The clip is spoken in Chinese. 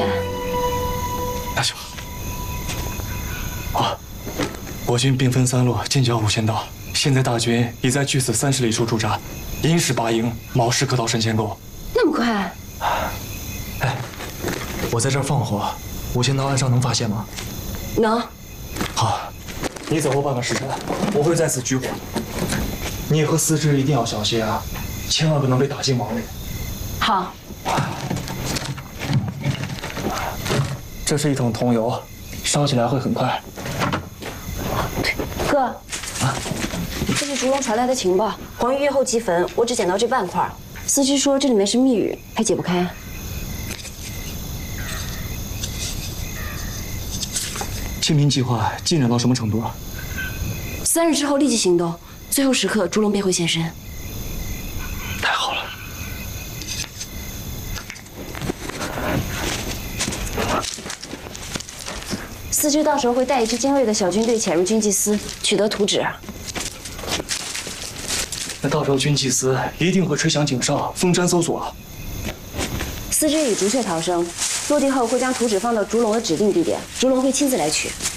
看。 那行。啊，我军兵分3路，进剿5000道。现在大军已在距此30里处驻扎，寅时8营，卯时可到神仙沟。 那么快？ 哎，我在这儿放火，5000道岸上能发现吗？ 能。 好，你走后半个时辰，我会在此举火。你和司之一定要小心啊，千万不能被打进网里。 好。 这是一桶桐油，烧起来会很快。 哥，这是烛龙传来的情报，黄玉月后即焚，我只捡到这半块。司之说这里面是密语，还解不开。 清平计划进展到什么程度了 ？3日之后立即行动，最后时刻烛龙便会现身。 太好了。 司之到时候会带一支精锐的小军队潜入军纪司，取得图纸。 那到时候军纪司一定会吹响警哨，封山搜索。 司之已逐雀逃生，落地后会将图纸放到烛龙的指定地点，烛龙会亲自来取。